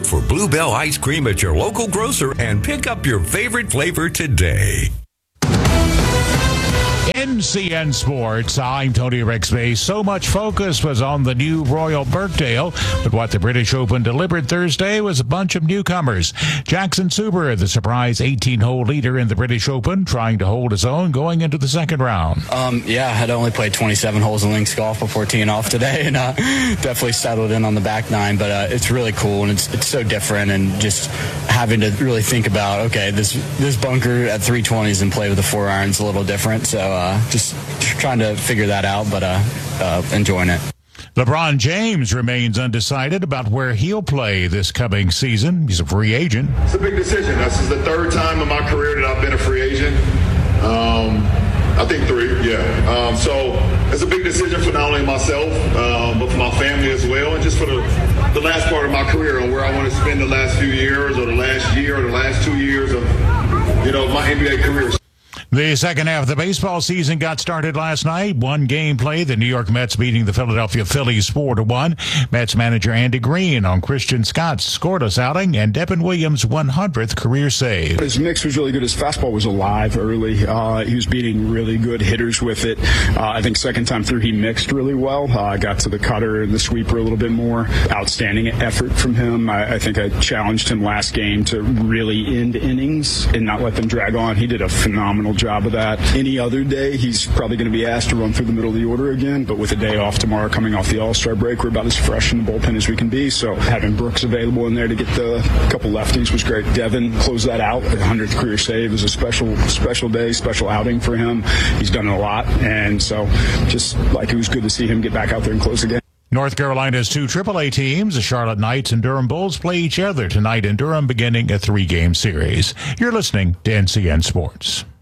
for Bluebell ice cream at your local grocer and pick up your favorite flavor today. NCN Sports, I'm Tony Rixby. So much focus was on the new Royal Birkdale, but what the British Open delivered Thursday was a bunch of newcomers. Jackson Suber, the surprise 18-hole leader in the British Open, trying to hold his own going into the second round. I had only played 27 holes of links golf before teeing off today, and definitely settled in on the back nine, but it's really cool, and it's so different, and just having to really think about, okay, this bunker at 320s and play with the 4 irons a little different, so just trying to figure that out, but enjoying it. LeBron James remains undecided about where he'll play this coming season. He's a free agent. It's a big decision. This is the 3rd time in my career that I've been a free agent. I think 3, yeah. So it's a big decision for not only myself, but for my family as well, and just for the last part of my career on where I want to spend the last few years, or the last year, or the last 2 years of, my NBA career. The second half of the baseball season got started last night. One game played. The New York Mets beating the Philadelphia Phillies 4-1. Mets manager Andy Green on Christian Scott's scoreless outing and Devin Williams' 100th career save. His mix was really good. His fastball was alive early. He was beating really good hitters with it. I think second time through he mixed really well. Got to the cutter and the sweeper a little bit more. Outstanding effort from him. I think I challenged him last game to really end innings and not let them drag on. He did a phenomenal job of that. Any other day, he's probably going to be asked to run through the middle of the order again, but with a day off tomorrow coming off the All-Star break, we're about as fresh in the bullpen as we can be, so having Brooks available in there to get the couple lefties was great. Devin closed that out. 100th career save is a special day, special outing for him. He's done a lot, and so just like it was good to see him get back out there and close the game. North Carolina's 2 AAA teams, the Charlotte Knights and Durham Bulls, play each other tonight in Durham, beginning a 3-game series. You're listening to NCN Sports.